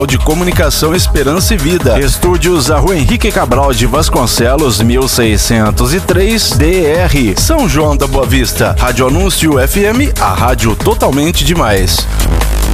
de Comunicação Esperança e Vida. Estúdios a Rua Henrique Cabral de Vasconcelos, 1603 DR, São João da Boa Vista. Rádio Anúncio FM, a rádio totalmente demais.